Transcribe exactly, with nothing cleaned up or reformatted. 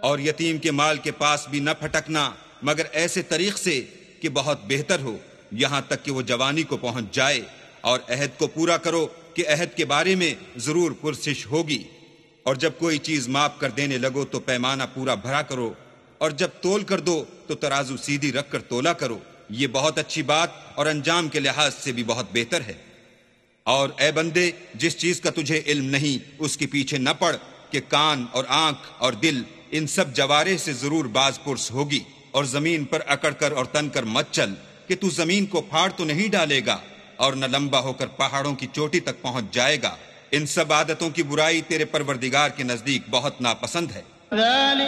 और यतीम के माल के पास भी न फटकना मगर ऐसे तरीक से कि बहुत बेहतर हो, यहां तक कि वो जवानी को पहुंच जाए। और अहद को पूरा करो कि अहद के बारे में जरूर पुरसिश होगी। और जब कोई चीज माफ कर देने लगो तो पैमाना पूरा भरा करो, और जब तोल कर दो तो तराजू सीधी रख कर तोला करो। ये बहुत अच्छी बात और अंजाम के लिहाज से भी बहुत बेहतर है। और ए बंदे, जिस चीज का तुझे इल्म नहीं उसके पीछे न पड़ कि कान और आंख और दिल इन सब जवारे से जरूर बाज पुरस होगी। और जमीन पर अकड़ कर और तन कर मत चल कि तू जमीन को फाड़ तो नहीं डालेगा और न लंबा होकर पहाड़ों की चोटी तक पहुंच जाएगा। इन सब आदतों की बुराई तेरे परवरदिगार के नजदीक बहुत नापसंद है।